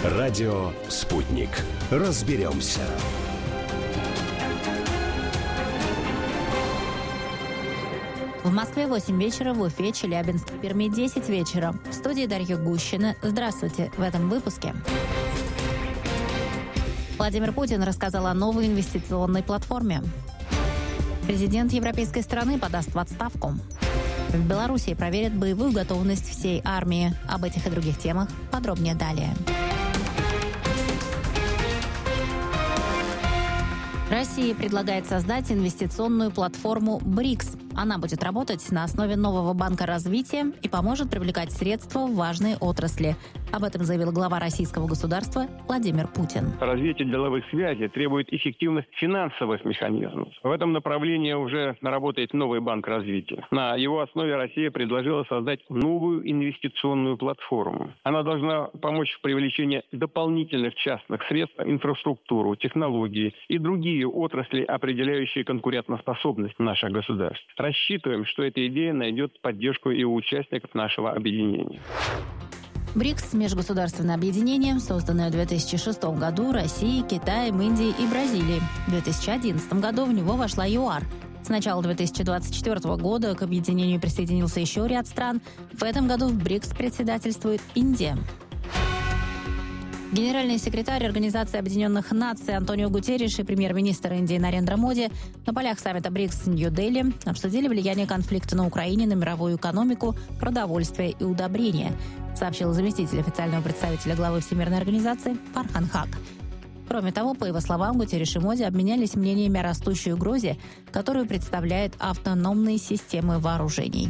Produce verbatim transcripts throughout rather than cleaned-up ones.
Радио «Спутник». Разберемся. В Москве восемь вечера, в Уфе, Челябинске, Перми десять вечера. В студии Дарья Гущина. Здравствуйте. В этом выпуске. Владимир Путин рассказал о новой инвестиционной платформе. Президент европейской страны подаст в отставку. В Беларуси проверят боевую готовность всей армии. Об этих и других темах подробнее далее. Россия предлагает создать инвестиционную платформу БРИКС. Она будет работать на основе нового банка развития и поможет привлекать средства в важные отрасли. Об этом заявил глава российского государства Владимир Путин. Развитие деловых связей требует эффективных финансовых механизмов. В этом направлении уже работает новый банк развития. На его основе Россия предложила создать новую инвестиционную платформу. Она должна помочь в привлечении дополнительных частных средств, инфраструктуру, технологии и другие отрасли, определяющие конкурентоспособность наших государств. Рассчитываем, что эта идея найдет поддержку и у участников нашего объединения. БРИКС – межгосударственное объединение, созданное в две тысячи шестом году Россией, Китаем, Индией и Бразилией. В две тысячи одиннадцатом году в него вошла ЮАР. С начала две тысячи двадцать четвёртого года к объединению присоединился еще ряд стран. В этом году в БРИКС председательствует Индия. Генеральный секретарь Организации Объединенных Наций Антонио Гутерриш и премьер-министр Индии Нарендра Моди на полях саммита БРИКС в Нью-Дели обсудили влияние конфликта на Украине на мировую экономику, продовольствие и удобрения, сообщил заместитель официального представителя главы Всемирной организации Фархан Хак. Кроме того, по его словам, Гутерриш и Моди обменялись мнениями о растущей угрозе, которую представляют автономные системы вооружений.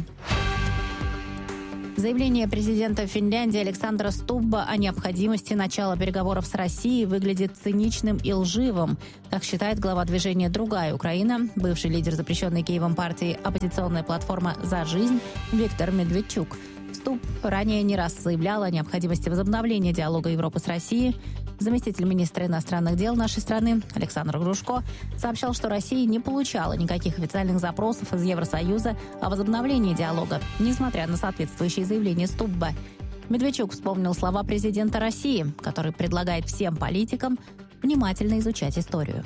Заявление президента Финляндии Александра Стубба о необходимости начала переговоров с Россией выглядит циничным и лживым, так считает глава движения «Другая Украина», бывший лидер запрещенной Киевом партии «Оппозиционная платформа «За жизнь» Виктор Медведчук. Стуб ранее не раз заявлял о необходимости возобновления диалога Европы с Россией. Заместитель министра иностранных дел нашей страны Александр Грушко сообщал, что Россия не получала никаких официальных запросов из Евросоюза о возобновлении диалога, несмотря на соответствующие заявления Стубба. Медведчук вспомнил слова президента России, который предлагает всем политикам внимательно изучать историю.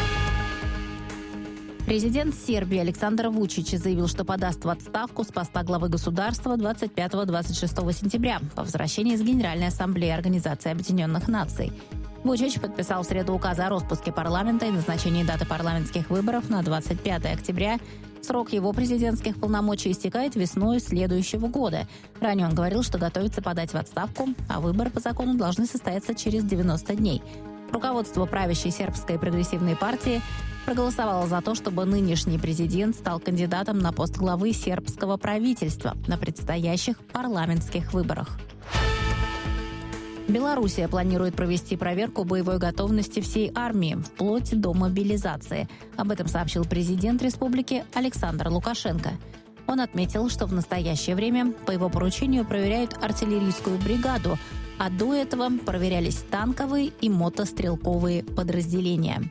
Президент Сербии Александр Вучич заявил, что подаст в отставку с поста главы государства двадцать пятого — двадцать шестого сентября по возвращении из Генеральной ассамблеи Организации Объединенных Наций. Вучич подписал в среду указ о распуске парламента и назначении даты парламентских выборов на двадцать пятое октября. Срок его президентских полномочий истекает весной следующего года. Ранее он говорил, что готовится подать в отставку, а выборы по закону должны состояться через девяносто дней. Руководство правящей сербской прогрессивной партии проголосовало за то, чтобы нынешний президент стал кандидатом на пост главы сербского правительства на предстоящих парламентских выборах. Белоруссия планирует провести проверку боевой готовности всей армии, вплоть до мобилизации. Об этом сообщил президент республики Александр Лукашенко. Он отметил, что в настоящее время по его поручению проверяют артиллерийскую бригаду, а до этого проверялись танковые и мотострелковые подразделения.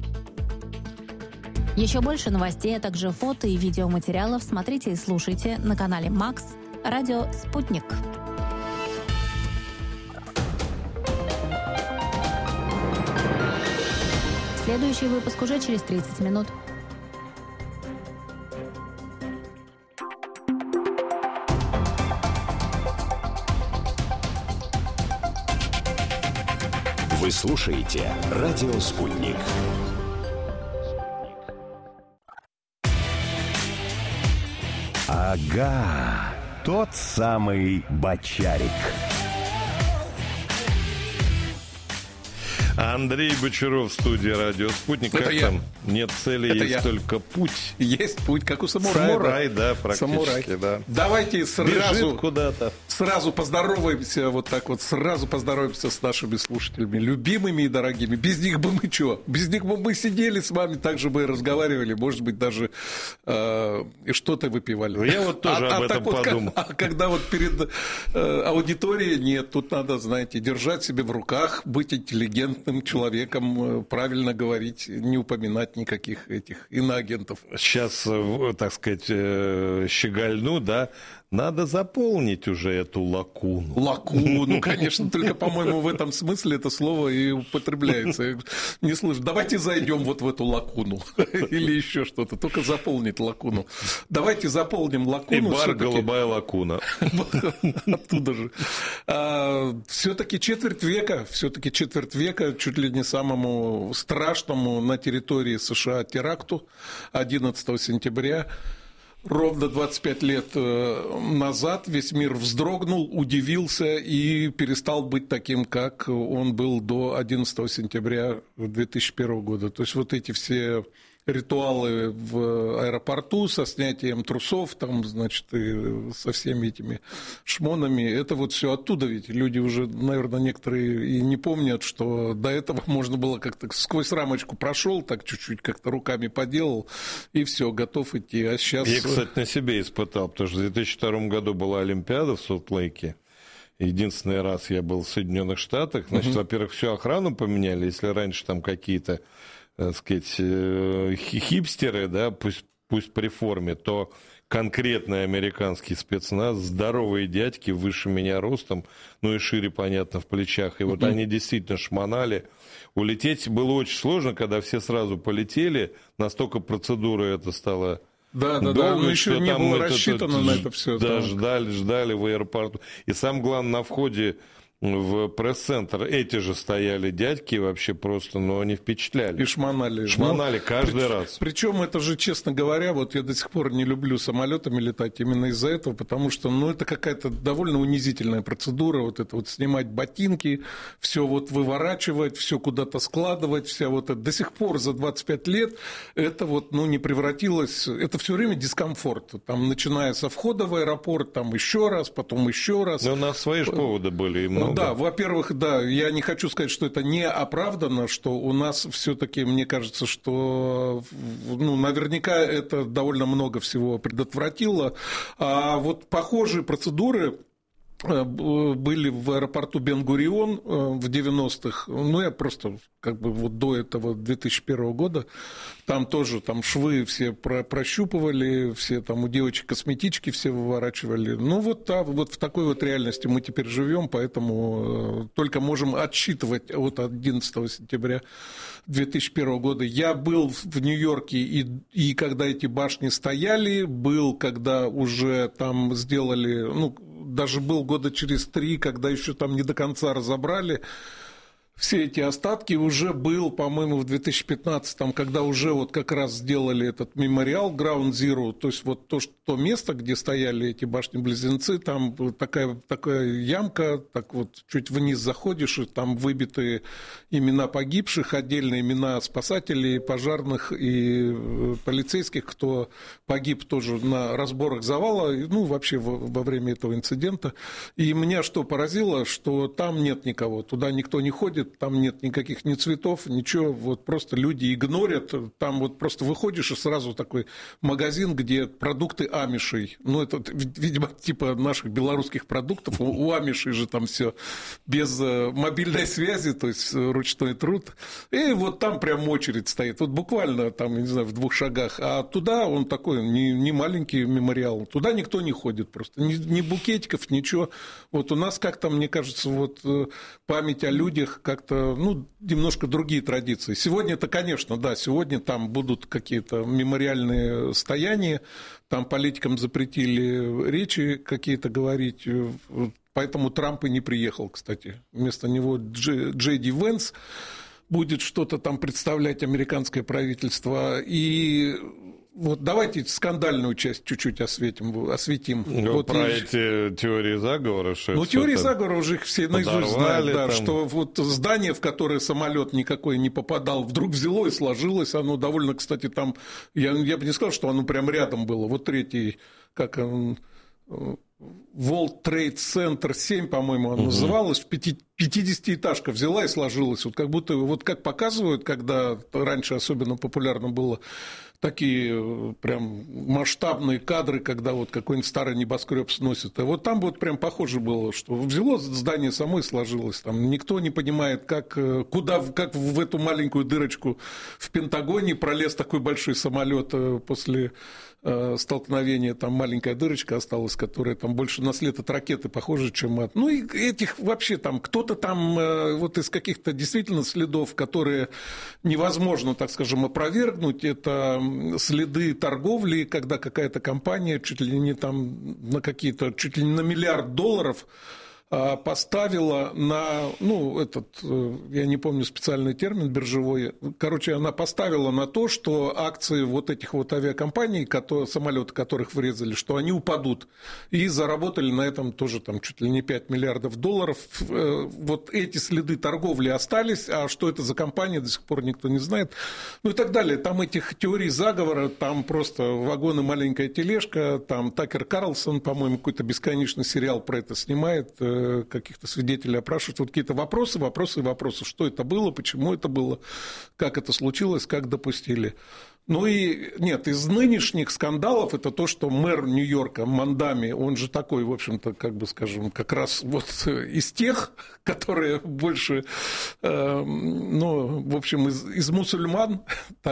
Еще больше новостей, а также фото и видеоматериалов смотрите и слушайте на канале Макс, радио «Спутник». Следующий выпуск уже через тридцать минут. Вы слушаете «Радио Спутник». Ага, тот самый Бочарик. Андрей Бочаров в студии «Радио Спутник». Это как я. там? Нет цели, Это есть я. только путь. Есть путь, как у самурая. Самурай, да, практически, Самурай. да. Давайте сразу, Бежит куда-то. сразу поздороваемся, вот так вот, сразу поздороваемся с нашими слушателями, любимыми и дорогими. Без них бы мы что? Без них бы мы сидели с вами, так же бы и разговаривали, может быть, даже э, что-то выпивали. Я вот тоже а, об а этом вот, подумал. А когда вот перед э, аудиторией, нет, тут надо, знаете, держать себя в руках, быть интеллигентным человеком, правильно говорить, не упоминать никаких этих иноагентов. Сейчас, так сказать, щегольну, да, Надо заполнить уже эту лакуну. Лакуну, конечно, только, по-моему, в этом смысле это слово и употребляется. Не слышу. Давайте зайдем вот в эту лакуну. Или еще что-то. Только заполнить лакуну. Давайте заполним лакуну. И бар «Голубая лакуна». Оттуда же. Все-таки четверть века, все-таки четверть века, чуть ли не самому страшному на территории США теракту одиннадцатого сентября. Ровно двадцать пять лет назад весь мир вздрогнул, удивился и перестал быть таким, как он был до одиннадцатого сентября две тысячи первого года. То есть вот эти все ритуалы в аэропорту со снятием трусов, там, значит, и со всеми этими шмонами, это вот все оттуда ведь. Люди уже, наверное, некоторые и не помнят, что до этого можно было как-то сквозь рамочку прошел, так чуть-чуть как-то руками поделал, и все, готов идти. А сейчас... Я, кстати, на себе испытал, потому что в две тысячи втором году была Олимпиада в Солт-Лейке. Единственный раз я был в Соединенных Штатах. Значит, угу. Во-первых, всю охрану поменяли. Если раньше там какие-то, так сказать, хипстеры, да, пусть, пусть при форме, то конкретный американский спецназ, здоровые дядьки, выше меня ростом, ну и шире, понятно, в плечах. И вот mm-hmm. они действительно шмонали. Улететь было очень сложно, когда все сразу полетели, настолько процедура это стала... Да, да, да, но еще не было рассчитано на это все. Да, ждали, ждали в аэропорту. И самое главное, на входе в пресс-центр эти же стояли дядьки вообще просто, но они впечатляли. И шмонали. Шмонали ну, каждый при, раз. Причем это же, честно говоря, вот я до сих пор не люблю самолетами летать именно из-за этого, потому что, ну, это какая-то довольно унизительная процедура, вот это вот снимать ботинки, все вот выворачивать, все куда-то складывать, вся вот это. До сих пор за двадцать пять лет это вот, ну, не превратилось, это все время дискомфорт, там, начиная со входа в аэропорт, там еще раз, потом еще раз. Но у нас свои же поводы были, и много. Да, во-первых, да, я не хочу сказать, что это не оправдано, что у нас все-таки, мне кажется, что, ну, наверняка это довольно много всего предотвратило. А вот похожие процедуры были в аэропорту Бен-Гурион в девяностых, ну, я просто как бы вот до этого две тысячи первого года, там тоже там швы все прощупывали, все там у девочек косметички все выворачивали. Ну, вот, да, вот в такой вот реальности мы теперь живем, поэтому только можем отсчитывать от одиннадцатого сентября две тысячи первого года. Я был в Нью-Йорке, и, и когда эти башни стояли, был, когда уже там сделали, ну, даже был года через три, когда еще там не до конца разобрали все эти остатки, уже был, по-моему, в две тысячи пятнадцатом, когда уже вот как раз сделали этот мемориал Ground Zero, то есть вот то, что, то место, где стояли эти башни-близнецы, там такая, такая ямка, так вот чуть вниз заходишь, и там выбиты имена погибших, отдельные имена спасателей, пожарных и полицейских, кто погиб тоже на разборах завала, ну, вообще во, во время этого инцидента. И меня что поразило, что там нет никого, туда никто не ходит, там нет никаких ни цветов, ничего, вот просто люди игнорят, там вот просто выходишь и сразу такой магазин, где продукты амишей, ну это, видимо, типа наших белорусских продуктов, у амишей же там все без мобильной связи, то есть ручной труд, и вот там прям очередь стоит, вот буквально там, не знаю, в двух шагах, а туда он такой, не, не маленький мемориал, туда никто не ходит просто, ни, ни букетиков, ничего, вот у нас как-то, мне кажется, вот память о людях, как как-то, ну, немножко другие традиции. Сегодня-то, конечно, да, сегодня там будут какие-то мемориальные стояния, там политикам запретили речи какие-то говорить, поэтому Трамп и не приехал, кстати. Вместо него Джей Ди Венс будет что-то там представлять, американское правительство, и... Вот давайте скандальную часть чуть-чуть осветим. осветим. Ну, вот про есть... эти теории заговора. Что ну, теории заговора уже их все наизусть знают, да, что вот здание, в которое самолет никакой не попадал, вдруг взяло и сложилось. Оно довольно, кстати, там, я, я бы не сказал, что оно прям рядом было. Вот третий, как он... World Trade Center семь, по-моему, она угу. называлась, пятидесятиэтажка взяла и сложилась. Вот как будто, вот как показывают, когда раньше особенно популярно было такие прям масштабные кадры, когда вот какой-нибудь старый небоскреб сносит. И вот там вот прям похоже было, что взяло здание само и сложилось. Там никто не понимает, как, куда, как в эту маленькую дырочку в Пентагоне пролез такой большой самолет после столкновения. Там маленькая дырочка осталась, которая там больше на след от ракеты похожа, чем от... Ну и этих вообще там, кто-то там вот из каких-то действительно следов, которые невозможно, так скажем, опровергнуть, это следы торговли, когда какая-то компания чуть ли не там на какие-то, чуть ли не на миллиард долларов поставила на, ну, этот, я не помню специальный термин биржевой, короче, она поставила на то, что акции вот этих вот авиакомпаний, которые, самолеты которых врезали, что они упадут, и заработали на этом тоже там чуть ли не пять миллиардов долларов. Вот эти следы торговли остались, а что это за компания, до сих пор никто не знает, ну и так далее. Там этих теорий заговора, там просто вагон и маленькая тележка, там Такер Карлсон, по-моему, какой-то бесконечный сериал про это снимает, каких-то свидетелей опрашивают, вот какие-то вопросы, вопросы и вопросы, что это было, почему это было, как это случилось, как допустили. Ну и нет, из нынешних скандалов это то, что мэр Нью-Йорка Мандами, он же такой, в общем-то, как бы скажем, как раз вот из тех, которые больше, э, ну, в общем, из, из мусульман,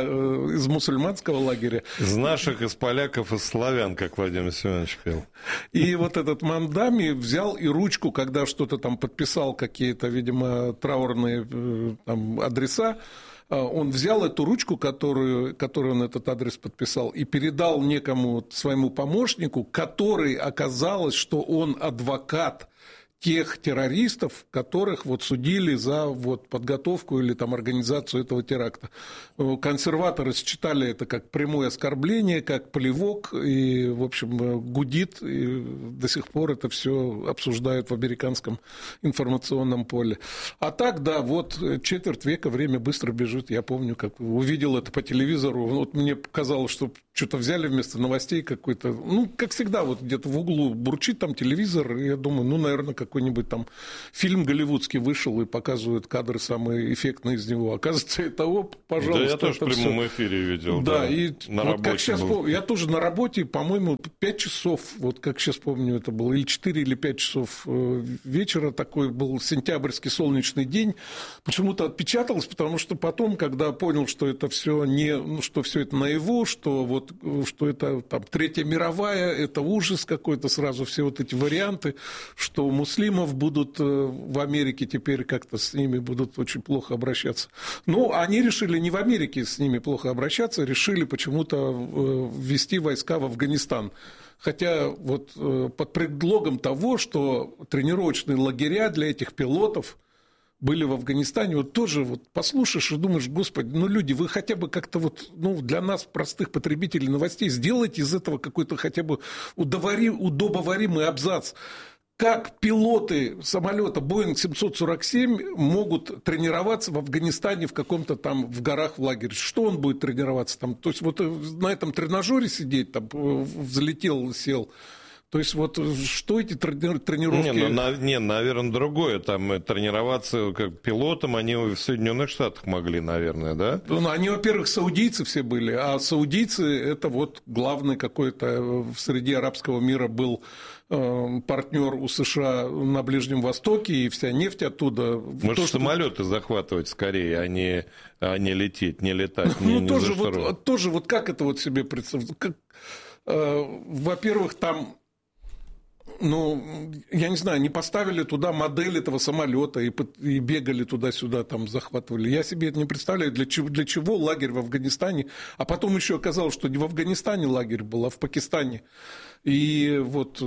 из мусульманского лагеря. Из наших, из поляков, из славян, как Владимир Семенович пел. И вот этот Мандами взял и ручку, когда что-то там подписал, какие-то, видимо, траурные там адреса, он взял эту ручку, которую, которую он этот адрес подписал, и передал некому своему помощнику, который оказалось, что он адвокат тех террористов, которых вот судили за вот подготовку или там организацию этого теракта. Консерваторы считали это как прямое оскорбление, как плевок, и, в общем, гудит, и до сих пор это все обсуждают в американском информационном поле. А так, да, вот четверть века, время быстро бежит. Я помню, как увидел это по телевизору, вот мне показалось, что что-то взяли вместо новостей какой-то, ну, как всегда, вот где-то в углу бурчит там телевизор, и я думаю, ну, наверное, какой-нибудь там фильм голливудский вышел и показывают кадры самые эффектные из него. Оказывается, это, оп, пожалуйста. Да, я тоже в прямом всё. эфире видел. Да, да. и на вот работе как сейчас был. помню, я тоже на работе, по-моему, пять часов, вот как сейчас помню, это было, или четыре, или пять часов вечера, такой был сентябрьский солнечный день, почему-то отпечаталось, потому что потом, когда понял, что это все не, ну, что все это наяву, что вот, что это там Третья мировая, это ужас какой-то, сразу все вот эти варианты, что у муслимов будут в Америке теперь как-то с ними будут очень плохо обращаться. Но они решили не в Америке с ними плохо обращаться, решили почему-то ввести войска в Афганистан. Хотя вот под предлогом того, что тренировочные лагеря для этих пилотов были в Афганистане, вот тоже вот послушаешь и думаешь, господи, ну, люди, вы хотя бы как-то вот, ну, для нас, простых потребителей новостей, сделайте из этого какой-то хотя бы удобоваримый абзац. Как пилоты самолета Боинг семьсот сорок семь могут тренироваться в Афганистане в каком-то там в горах в лагере? Что он будет тренироваться там? То есть вот на этом тренажере сидеть, там взлетел, сел. То есть, вот что эти тренировки... Не, ну, не, наверное, другое. Там тренироваться как пилотом они в Соединенных Штатах могли, наверное, да? Ну, они, во-первых, саудийцы все были, а саудийцы – это вот главный какой-то среди арабского мира был партнер у США на Ближнем Востоке, и вся нефть оттуда... Может, то, самолеты что... захватывать скорее, а не, а не лететь, не летать, не, ну, не тоже, вот, тоже вот как это вот себе представить? Как... Во-первых, там... Ну, я не знаю, не поставили туда модель этого самолета и, и бегали туда-сюда, там захватывали. Я себе это не представляю, для чего, для чего лагерь в Афганистане. А потом еще оказалось, что не в Афганистане лагерь был, а в Пакистане. И вот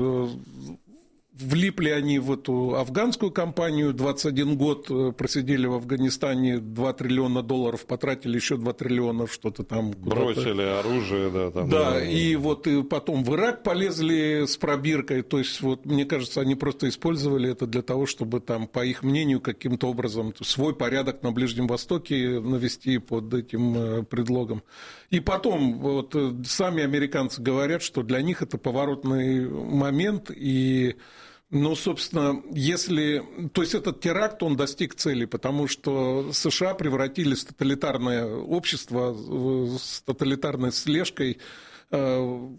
влипли они в эту афганскую компанию, двадцать один год просидели в Афганистане, два триллиона долларов потратили, еще два триллиона что-то там. Бросили оружие, да. Там, да, да, и вот и потом в Ирак полезли с пробиркой, то есть, вот, мне кажется, они просто использовали это для того, чтобы там, по их мнению, каким-то образом свой порядок на Ближнем Востоке навести под этим предлогом. И потом, вот, сами американцы говорят, что для них это поворотный момент, и Ну, собственно, если... То есть этот теракт, он достиг цели, потому что США превратились в тоталитарное общество с тоталитарной слежкой. В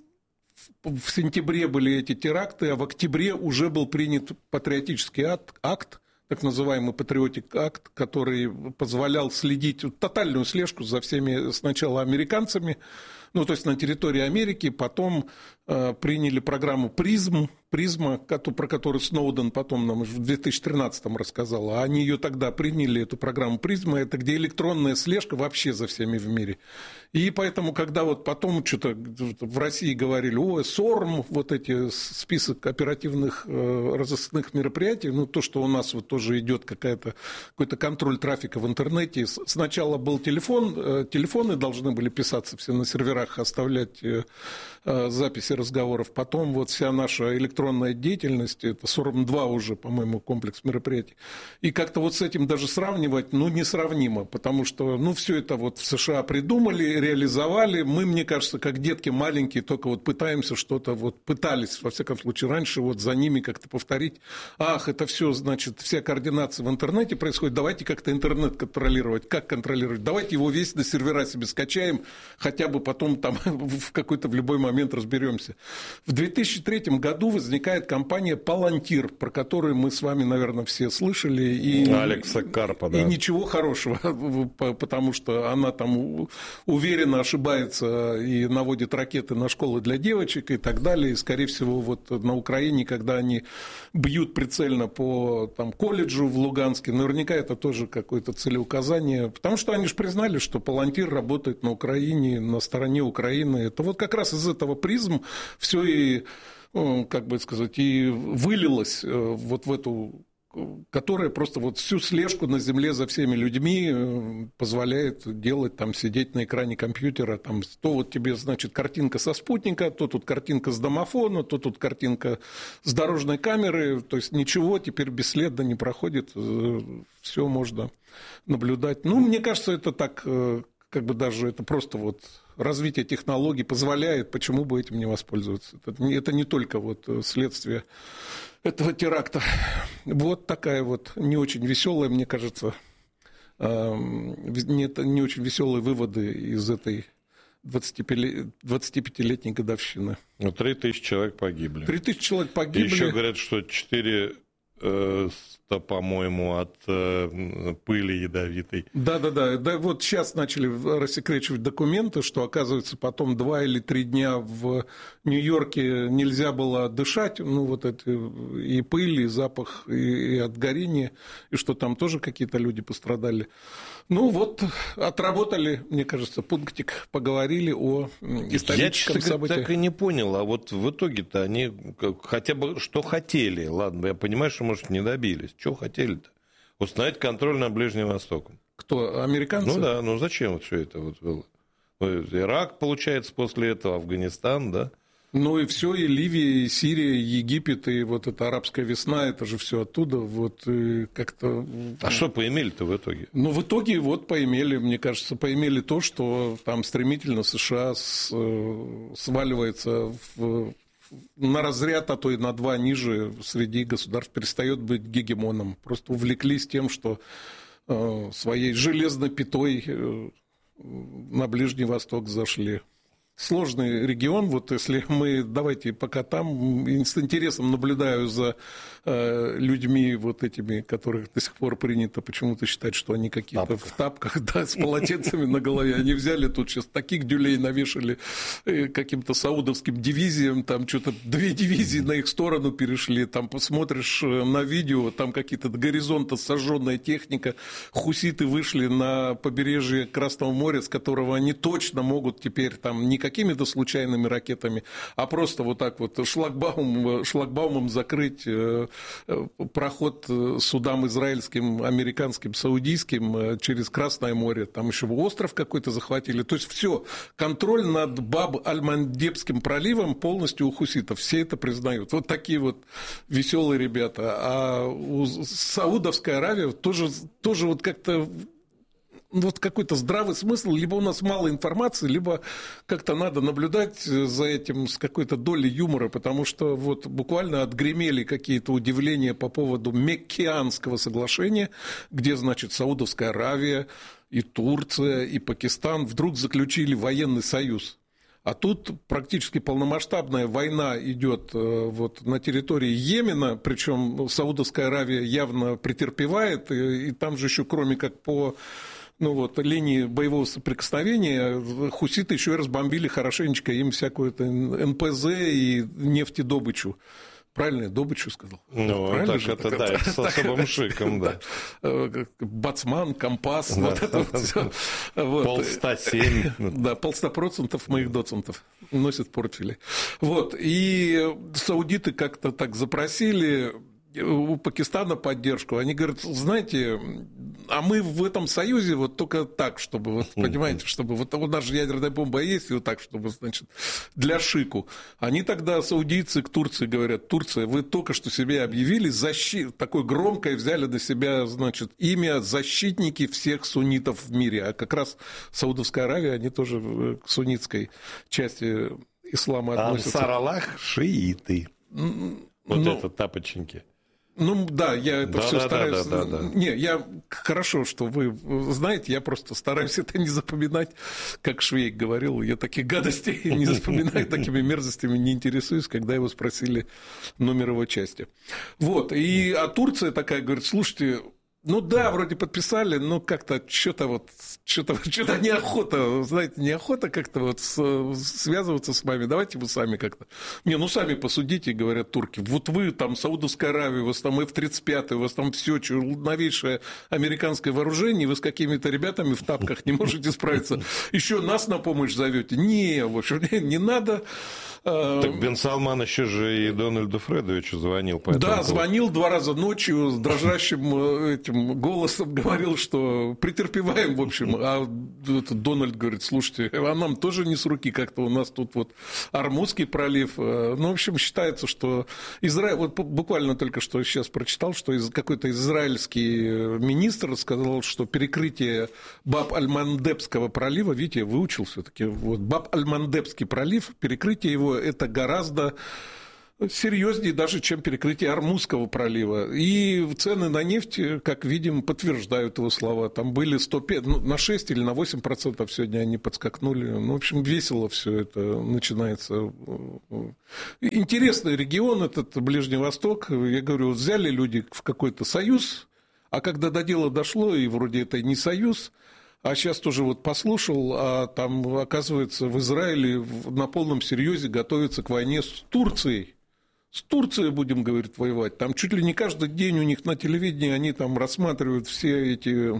сентябре были эти теракты, а в октябре уже был принят патриотический акт, акт так называемый Patriotic Act, который позволял следить, тотальную слежку за всеми сначала американцами, ну, то есть на территории Америки, потом э, приняли программу «Призм», «Призма», про которую Сноуден потом нам в две тысячи тринадцатом рассказал, а они ее тогда приняли, эту программу «Призма», это где электронная слежка вообще за всеми в мире. И поэтому, когда вот потом что-то в России говорили, о, СОРМ, вот эти список оперативных э, разыскных мероприятий, ну, то, что у нас вот тоже идет какая-то, какой-то контроль трафика в интернете, сначала был телефон, э, телефоны должны были писаться все на серверах, оставлять э, э, записи разговоров, потом вот вся наша электронная деятельность, это СОРМ два уже, по-моему, комплекс мероприятий, и как-то вот с этим даже сравнивать, ну, несравнимо, потому что, ну, все это вот в США придумали, реализовали, мы, мне кажется, как детки маленькие, только вот пытаемся что-то, вот пытались, во всяком случае, раньше вот за ними как-то повторить, ах, это все, значит, вся координация в интернете происходит, давайте как-то интернет контролировать, как контролировать, давайте его весь на сервера себе скачаем, хотя бы потом там в какой-то в любой момент разберемся. В две тысячи третьем году возникает компания «Палантир», про которую мы с вами, наверное, все слышали. И, Алекса Карпа, да. И ничего хорошего, потому что она там уверенно ошибается и наводит ракеты на школы для девочек и так далее. И, скорее всего, вот на Украине, когда они бьют прицельно по там, колледжу в Луганске, наверняка это тоже какое-то целеуказание, потому что они же признали, что «Палантир» работает на Украине, на стороне Украины. Это вот как раз из этого «Призм» все и, как бы сказать, и вылилось вот в эту, которая просто вот всю слежку на земле за всеми людьми позволяет делать, там, сидеть на экране компьютера, там, то вот тебе, значит, картинка со спутника, то тут картинка с домофона, то тут картинка с дорожной камеры, то есть ничего теперь бесследно не проходит, все можно наблюдать. Ну, мне кажется, это так, как бы даже это просто вот развитие технологий позволяет, почему бы этим не воспользоваться. Это не, это не только вот следствие этого теракта. Вот такая вот не очень веселая, мне кажется, не, не очень веселые выводы из этой двадцатипятилетней годовщины. Ну, три тысячи человек погибли. Три тысячи человек погибли. И еще говорят, что четыре... по-моему, от э, пыли ядовитой. Да-да-да. Да, вот сейчас начали рассекречивать документы, что, оказывается, потом два или три дня в Нью-Йорке нельзя было дышать, ну, вот это и пыль, и запах, и, и от горения, и что там тоже какие-то люди пострадали. Ну, вот, отработали, мне кажется, пунктик, поговорили о историческом я, событии. Я так и не понял, а вот в итоге-то они хотя бы что хотели, ладно, я понимаю, что, может, не добились. Чего хотели-то? Установить контроль над Ближним Востоком. Кто, американцы? Ну да, ну зачем вот все это вот было? Ирак, получается, после этого, Афганистан, да? Ну и все, и Ливия, и Сирия, и Египет, и вот эта арабская весна, это же все оттуда, вот как-то... А что поимели-то в итоге? Ну, в итоге вот поимели, мне кажется, поимели то, что там стремительно США с, сваливается в, на разряд, а то и на два ниже среди государств, перестает быть гегемоном. Просто увлеклись тем, что э, своей железной пятой э, на Ближний Восток зашли. Сложный регион, вот если мы, давайте пока там, с интересом наблюдаю за э, людьми вот этими, которых до сих пор принято почему-то считать, что они какие-то Тапка. в тапках, да, с полотенцами на голове, они взяли тут сейчас таких дюлей навешали э, каким-то саудовским дивизиям, там что-то две дивизии на их сторону перешли, там посмотришь на видео, там какие-то до горизонта сожженная техника, хуситы вышли на побережье Красного моря, с которого они точно могут теперь там не какими-то случайными ракетами, а просто вот так вот шлагбаум, шлагбаумом закрыть проход судам израильским, американским, саудийским через Красное море. Там еще остров какой-то захватили. То есть все, контроль над Баб-аль-Мандебским проливом полностью у хуситов. Все это признают. Вот такие вот веселые ребята. А у Саудовская Аравия тоже, тоже вот как-то... вот какой-то здравый смысл, либо у нас мало информации, либо как-то надо наблюдать за этим с какой-то долей юмора, потому что вот буквально отгремели какие-то удивления по поводу Меккианского соглашения, где, значит, Саудовская Аравия и Турция и Пакистан вдруг заключили военный союз. А тут практически полномасштабная война идет вот на территории Йемена, причем Саудовская Аравия явно претерпевает, и, и там же еще, кроме как по ну, вот, линии боевого соприкосновения, хуситы еще и разбомбили хорошенечко им всякую эн пэ зэ и нефтедобычу. Правильно я добычу сказал? Ну, правильно так же? это, да, это с особым шиком, да. Бацман, компас, вот это вот все. Полста семь. Да, полста процентов моих доцентов носят портфели. Вот, и саудиты как-то так запросили у Пакистана поддержку. Они говорят, знаете, а мы в этом союзе вот только так, чтобы, вот, понимаете, чтобы вот у нас же ядерная бомба есть, и вот так, чтобы, значит, для шику. Они тогда, саудийцы, к Турции говорят, Турция, вы только что себе объявили защит, такое громкое взяли на себя, значит, имя защитники всех суннитов в мире, а как раз Саудовская Аравия, они тоже к суннитской части ислама относятся. Ансар Аллах шииты. Вот ну, это тапочники. Ну да, я это да, все да, стараюсь. Да, да, да, да. Не, я хорошо, что вы знаете, я просто стараюсь это не запоминать, как Швейк говорил, я таких гадостей не запоминаю, такими мерзостями не интересуюсь, когда его спросили номер его части. Вот, и а Турция такая говорит, слушайте, ну да, вроде подписали, но как-то что-то вот, что-то, что-то неохота, знаете, неохота как-то вот связываться с вами, давайте вы сами как-то. Не, ну сами посудите, говорят турки, вот вы там Саудовская Аравия, у вас там эф тридцать пять, у вас там все, новейшее американское вооружение, вы с какими-то ребятами в тапках не можете справиться, еще нас на помощь зовете. Не, в общем, не надо. Так Бен Салман еще же и Дональду Фредовичу звонил. По да, поводу. звонил два раза ночью с дрожащим этим голосом, говорил, что претерпеваем, в общем. А Дональд говорит, слушайте, а нам тоже не с руки как-то, у нас тут вот Ормузский пролив. Ну, в общем, считается, что Израиль, вот буквально только что сейчас прочитал, что какой-то израильский министр сказал, что перекрытие Баб-аль-Мандебского пролива, видите, я выучил все-таки, вот Баб-аль-Мандебский пролив, перекрытие его это гораздо серьезнее даже, чем перекрытие Ормузского пролива. И цены на нефть, как видим, подтверждают его слова. Там были сто пять, ну, на шесть или на восемь процентов сегодня они подскакнули. Ну, в общем, весело все это начинается. Интересный регион этот Ближний Восток. Я говорю, взяли люди в какой-то союз, а когда до дела дошло, и вроде это и не союз, а сейчас тоже вот послушал, а там, оказывается, в Израиле на полном серьезе готовятся к войне с Турцией. С Турцией будем, говорит, воевать. Там чуть ли не каждый день у них на телевидении они там рассматривают все эти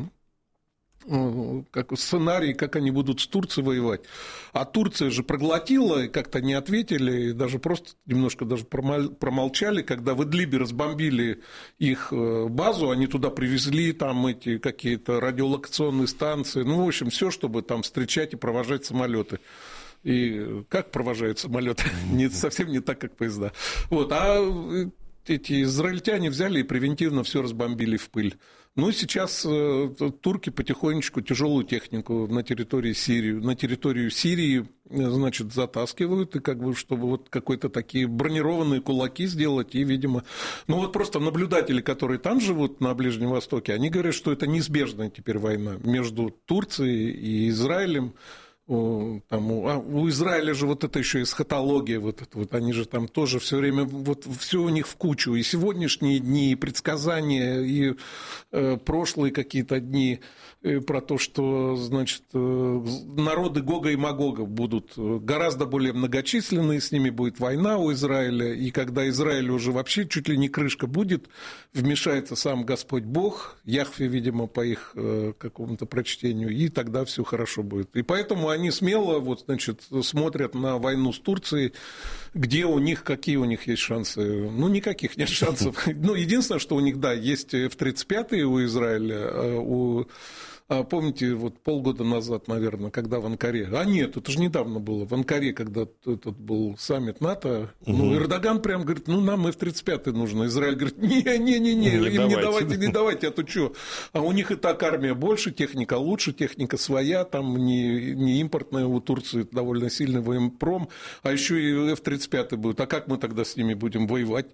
как сценарии, как они будут с Турцией воевать. А Турция же проглотила, и как-то не ответили, и даже просто немножко даже промолчали, когда в Идлибе разбомбили их базу, они туда привезли там эти какие-то радиолокационные станции, ну, в общем, все, чтобы там встречать и провожать самолеты. И как провожают самолеты? Не, совсем не так, как поезда. Вот, а эти израильтяне взяли и превентивно все разбомбили в пыль. Ну, сейчас турки потихонечку тяжелую технику на территории Сирии, на территорию Сирии, значит, затаскивают, и как бы, чтобы вот какой-то такие бронированные кулаки сделать, и, видимо, ну, вот просто наблюдатели, которые там живут на Ближнем Востоке, они говорят, что это неизбежная теперь война между Турцией и Израилем. Там, а у Израиля же вот это еще эсхатология, вот это вот, они же там тоже все время, вот все у них в кучу, и сегодняшние дни, и предсказания, и э, прошлые какие-то дни э, про то, что, значит, э, народы Гога и Магога будут гораздо более многочисленные, с ними будет война у Израиля, и когда Израиль уже вообще чуть ли не крышка будет, вмешается сам Господь Бог, Яхве, видимо, по их э, какому-то прочтению, и тогда все хорошо будет. И поэтому они смело вот, значит, смотрят на войну с Турцией, где у них, какие у них есть шансы. Ну, никаких нет шансов. Ну, единственное, что у них, да, есть эф тридцать пять у Израиля, у А помните, вот полгода назад, наверное, когда в Анкаре... А нет, это же недавно было. В Анкаре, когда этот был саммит НАТО, угу. ну, Эрдоган прям говорит, ну, нам эф тридцать пять нужно. Израиль говорит, не-не-не, не, им давайте. не давайте, не давайте, а то что? А у них и так армия больше, техника лучше, техника своя, там не, не импортная, у Турции довольно сильный военпром, а еще и эф тридцать пять будет. А как мы тогда с ними будем воевать?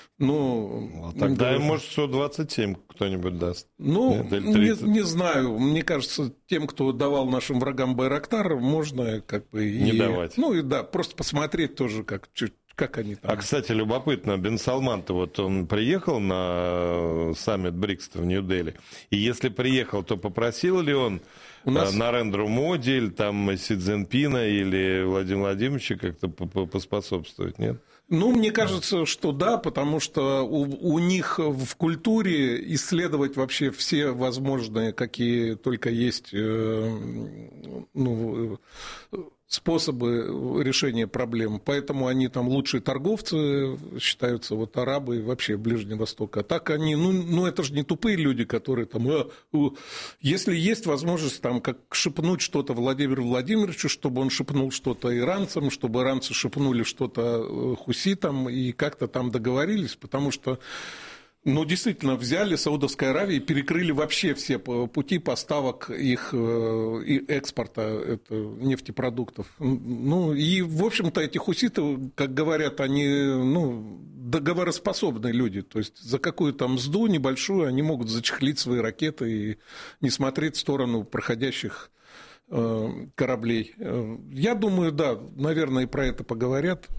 Ну, тогда, да, может, сто двадцать семь кто-нибудь даст. Ну, не, не знаю. Мне кажется, тем, кто давал нашим врагам Байрактар, можно как бы... Не и, давать. Ну, и да, просто посмотреть тоже, как, как они там... А, кстати, любопытно, Бен Салман-то вот он приехал на саммит БРИКС в Нью-Дели, и если приехал, то попросил ли он У нас... Нарендру Моди, или там Си Цзиньпина, или Владимира Владимировича как-то поспособствовать, нет? Ну, мне кажется, что да, потому что у, у них в культуре исследовать вообще все возможные, какие только есть, э, ну, способы решения проблем. Поэтому они там лучшие торговцы, считаются вот арабы и вообще Ближний Восток. А так они, ну, ну это же не тупые люди, которые там... Э, э, если есть возможность там как шепнуть что-то Владимиру Владимировичу, чтобы он шепнул что-то иранцам, чтобы иранцы шепнули что-то хуситам и как-то там договорились, потому что... Ну, действительно, взяли Саудовской Аравии и перекрыли вообще все пути поставок их экспорта нефтепродуктов. Ну, и, в общем-то, эти хуситы, как говорят, они, ну, договороспособные люди. То есть за какую там мзду небольшую они могут зачехлить свои ракеты и не смотреть в сторону проходящих кораблей. Я думаю, да, наверное, и про это поговорят.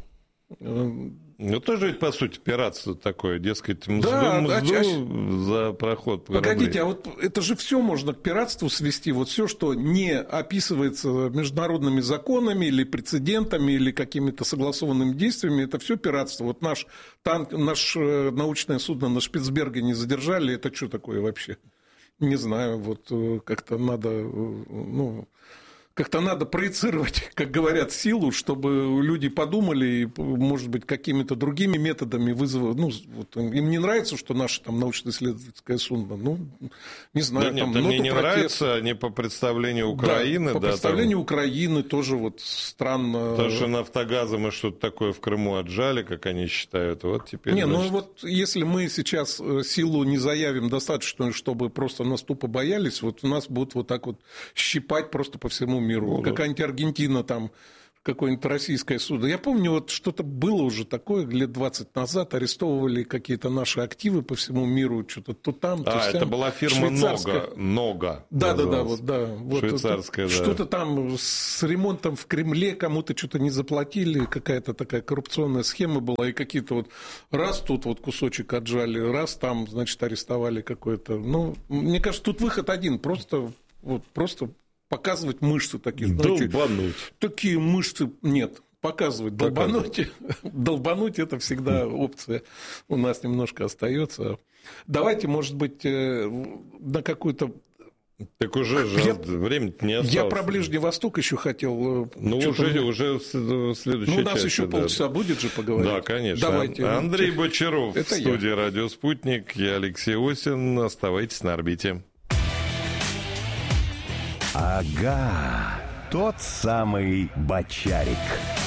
Ну, тоже ведь, по сути, пиратство такое, дескать, мзду, да, мзду а, за проход по Погодите, а вот это же все можно к пиратству свести, вот все, что не описывается международными законами или прецедентами, или какими-то согласованными действиями, это все пиратство. Вот наш танк, наше научное судно на Шпицбергене задержали, это что такое вообще? Не знаю, вот как-то надо, ну... Как-то надо проецировать, как говорят, силу, чтобы люди подумали и, может быть, какими-то другими методами вызова. Ну, вот, им не нравится, что наше там научно-исследовательское судно. Ну, не знаю. Да, там, нет, мне не протест. Нравится не по представлению Украины. Да, по да, представлению там... Украины тоже вот странно. Потому что нафтогазы мы что-то такое в Крыму отжали, как они считают. Вот теперь. Не, значит... ну вот если мы сейчас силу не заявим достаточно, чтобы просто нас тупо боялись, вот у нас будут вот так вот щипать просто по всему миру. миру, ну, какая-нибудь Аргентина, там, какое-нибудь российское судно. Я помню, вот что-то было уже такое, лет двадцать назад, арестовывали какие-то наши активы по всему миру, что-то то там, то а, сям. это была фирма Нога. Нога. Да, да, да, вот, да. Вот, швейцарская, вот, да. Что-то там с ремонтом в Кремле кому-то что-то не заплатили, какая-то такая коррупционная схема была, и какие-то вот раз тут вот кусочек отжали, раз там, значит, арестовали какой-то. Ну, мне кажется, тут выход один, просто, вот, просто показывать мышцы такие. Долбануть. Знаете, такие мышцы нет. Показывать, долбануть. Долбануть – это всегда опция у нас немножко остается. Давайте, может быть, на какую-то... Так уже же я, время не осталось. Я про Ближний Восток еще хотел... Ну, уже, уже следующая Ну, у нас часть, еще да. полчаса будет же поговорить. Да, конечно. Давайте. Андрей Бочаров это в студии я. «Радио Спутник». Я Алексей Осин. Оставайтесь на орбите. Ага, тот самый Бочарик.